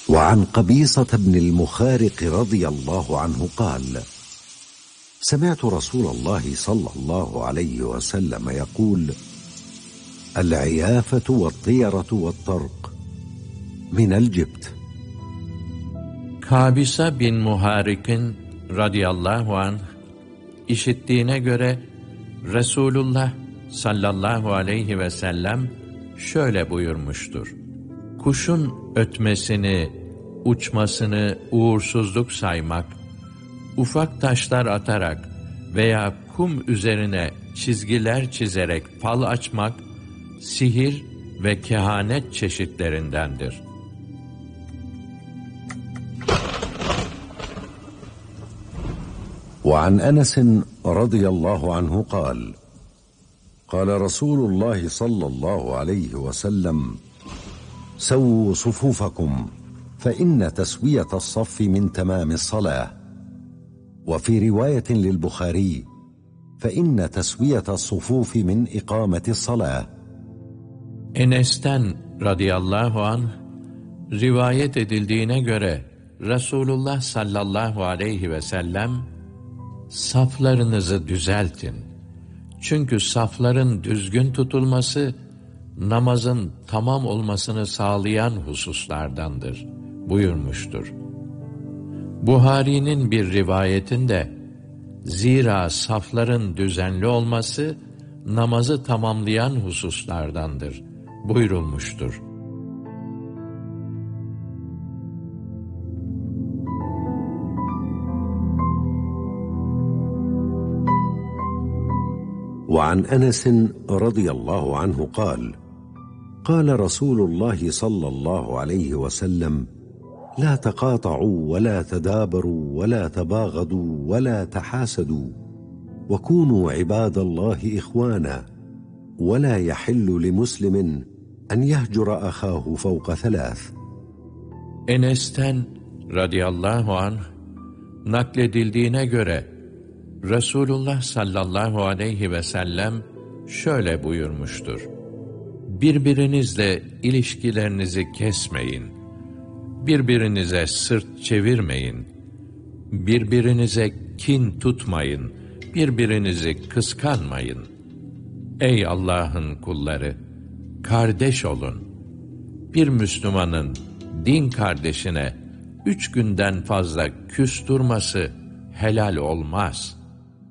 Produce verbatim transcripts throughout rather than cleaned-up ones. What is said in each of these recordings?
وعن قبيصة بن المخارق رضي الله عنه قال: سمعت رسول الله صلى الله عليه وسلم يقول: العيافة والطيرة والطرق من الجبت. Kabisa bin Muharik'in radıyallahu anh işittiğine göre Resulullah sallallahu aleyhi ve sellem şöyle buyurmuştur: Kuşun ötmesini, uçmasını uğursuzluk saymak, ufak taşlar atarak veya kum üzerine çizgiler çizerek fal açmak, sihir ve kehanet çeşitlerindendir. وعن أنس رضي الله عنه قال: قال رسول الله صلى الله عليه وسلم: سووا صفوفكم فإن تسوية الصف من تمام الصلاة. وفي رواية للبخاري: فإن تسوية الصفوف من إقامة الصلاة. Enes'ten radıyallahu anh rivayet edildiğine göre Resulullah sallallahu aleyhi ve sellem saflarınızı düzeltin. Çünkü safların düzgün tutulması namazın tamam olmasını sağlayan hususlardandır buyurmuştur. Buhari'nin bir rivayetinde zira safların düzenli olması namazı tamamlayan hususlardandır buyurulmuştur. وعن أنس رضي الله عنه قال: قال رسول الله صلى الله عليه وسلم: لا تقاطعوا ولا تدابروا ولا تباغضوا ولا تحاسدوا وكونوا عباد الله إخوانا ولا يحل لمسلم أن يهجر أخاه فوق ثلاث. Enes'ten radıyallahu anh nakledildiğine göre Resulullah sallallahu aleyhi ve sellem şöyle buyurmuştur: Birbirinizle ilişkilerinizi kesmeyin, birbirinize sırt çevirmeyin, birbirinize kin tutmayın, birbirinizi kıskanmayın. Ey Allah'ın kulları! Kardeş olun. Bir Müslümanın din kardeşine üç günden fazla küs durması helal olmaz.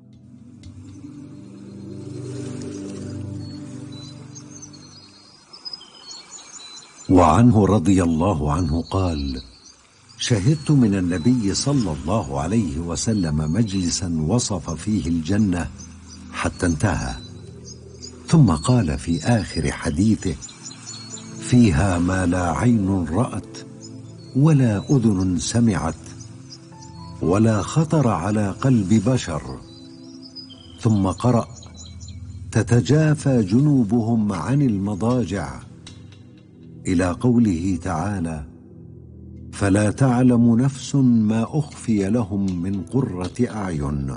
وعنه رضي الله عنه قال: شهدت من النبي صلى الله عليه وسلم مجلسا وصف فيه الجنة حتى انتهى، ثم قال في آخر حديثه: فيها ما لا عين رأت ولا أذن سمعت ولا خطر على قلب بشر. ثم قرأ: تتجافى جنوبهم عن المضاجع إلى قوله تعالى: فلا تعلم نفس ما أخفي لهم من قرة أعين.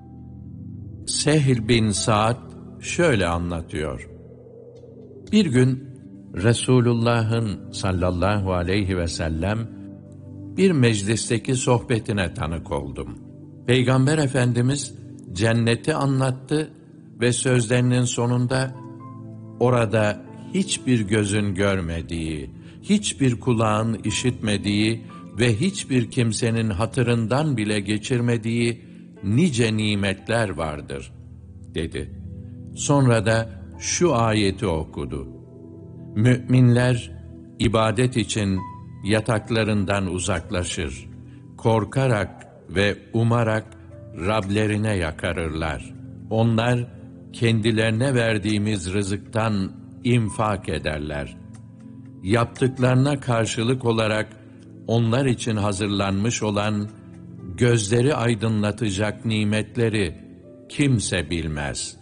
Sehl bin Sa'd şöyle anlatıyor: Bir gün Resulullah'ın sallallahu aleyhi ve sellem bir meclisteki sohbetine tanık oldum. Peygamber Efendimiz cenneti anlattı ve sözlerinin sonunda orada hiçbir gözün görmediği, hiçbir kulağın işitmediği ve hiçbir kimsenin hatırından bile geçirmediği nice nimetler vardır, dedi. Sonra da şu ayeti okudu: Müminler ibadet için yataklarından uzaklaşır, korkarak ve umarak Rablerine yakarırlar. Onlar kendilerine verdiğimiz rızıktan infak ederler. Yaptıklarına karşılık olarak onlar için hazırlanmış olan gözleri aydınlatacak nimetleri kimse bilmez.